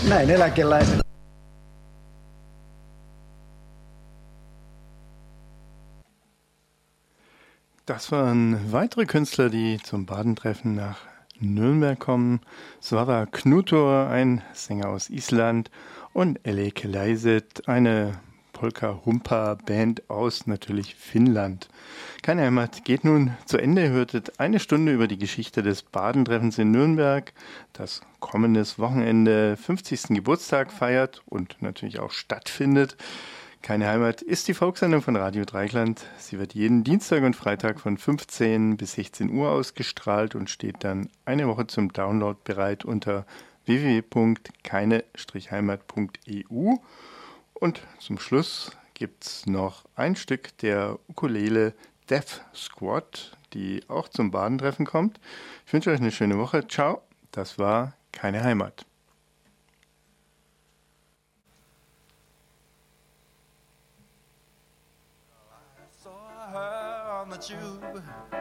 Näin eläkeläiset. Das waren weitere Künstler, die zum Badentreffen nach Nürnberg kommen. Svava Knutor, ein Sänger aus Island, und Elek Leiset, eine Polka-Humpa-Band aus natürlich Finnland. Keine Heimat geht nun zu Ende. Ihr hörtet eine Stunde über die Geschichte des Badentreffens in Nürnberg, das kommendes Wochenende 50. Geburtstag feiert und natürlich auch stattfindet. Keine Heimat ist die Volkssendung von Radio Dreieckland. Sie wird jeden Dienstag und Freitag von 15 bis 16 Uhr ausgestrahlt und steht dann eine Woche zum Download bereit unter www.keine-heimat.eu. Und zum Schluss gibt es noch ein Stück der Ukulele Death Squad, die auch zum Badentreffen kommt. Ich wünsche euch eine schöne Woche. Ciao, das war Keine Heimat. I saw her on the tube.